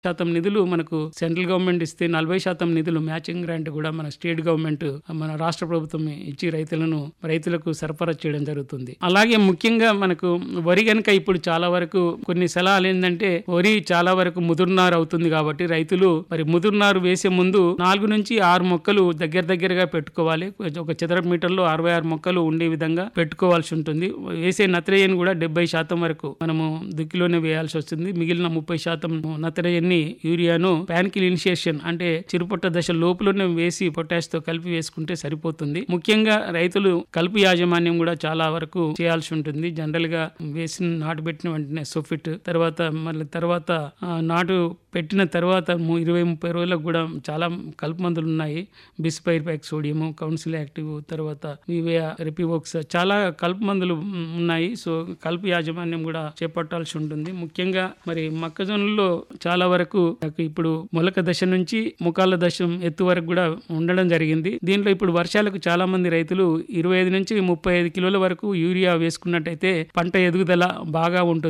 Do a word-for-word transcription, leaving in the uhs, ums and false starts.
శాతం నిధులు మనకు సెంట్రల్ గవర్నమెంట్ ఇస్తే నలభై శాతం నిధులు మ్యాచింగ్ గ్రాంట్ కూడా మన స్టేట్ గవర్నమెంట్ మన రాష్ట్ర ప్రభుత్వం ఇచ్చి రైతులను రైతులకు సరఫరా చేయడం జరుగుతుంది. అలాగే ముఖ్యంగా మనకు వరి గనుక ఇప్పుడు చాలా వరకు కొన్ని సలహాలు ఏంటంటే వరి చాలా వరకు ముదురునారు అవుతుంది కాబట్టి రైతులు మరి ముదురునారు వేసే ముందు నాలుగు నుంచి ఆరు మొక్కలు దగ్గర దగ్గరగా పెట్టుకోవాలి. ఒక చదరపు మీటర్లో అరవై ఆరు మొక్కలు ఉండే విధంగా పెట్టుకోవాల్సి ఉంటుంది. వేసే నత్రజని కూడా డెబ్బై శాతం వరకు మనము దుక్కిలోనే వేయాల్సి వస్తుంది. మిగిలిన ముప్పై శాతం నత్రజని యూరియాను ప్యాన్కిల్ ఇనిషియేషన్ అంటే చిరుపొట్ట దశ లోపలనే వేసి పొటాష్ తో కలిపి వేసుకుంటే సరిపోతుంది. ముఖ్యంగా రైతులు కలుపు యాజమాన్యం కూడా చాలా వరకు చేయాల్సి ఉంటుంది. జనరల్ గా వేసిన నాటు పెట్టిన వెంటనే సోఫిట్ తర్వాత మళ్ళీ తర్వాత నాటు పెట్టిన తర్వాత ఇరవై ముప్పై రోజులకు కూడా చాలా కలుపు మందులు ఉన్నాయి. బిస్పైర్ ప్యాక్ సోడియం, కౌన్సిల్ యాక్టివ్, తర్వాత వివేయా, రెపివోక్స్ చాలా కలుపు మందులు ఉన్నాయి. సో కలుపు యాజమాన్యం కూడా చేపట్టాల్సి ఉంటుంది. ముఖ్యంగా మరి మొక్కజొన్నలో చాలా వరకు ఇప్పుడు మొలక దశ నుంచి ముఖాల దశ ఎత్తు వరకు కూడా ఉండడం జరిగింది. దీంట్లో ఇప్పుడు వర్షాలకు చాలా మంది రైతులు ఇరవై ఐదు నుంచి ముప్పై ఐదు కిలోల వరకు యూరియా వేసుకున్నట్టయితే పంట ఎదుగుదల బాగా ఉంటుంది.